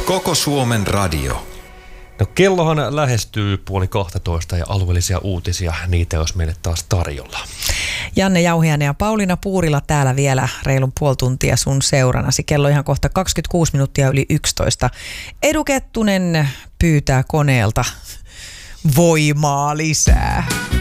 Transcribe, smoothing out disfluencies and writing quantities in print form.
Koko Suomen radio. No kellohan lähestyy 11:30 ja alueellisia uutisia, niitä olisi meille taas tarjolla. Janne Jauhiainen ja Pauliina Puurila täällä vielä reilun puoli tuntia sun seuranasi. Kello ihan kohta 26 minuuttia yli 11. Edu Kettunen pyytää koneelta voimaa lisää.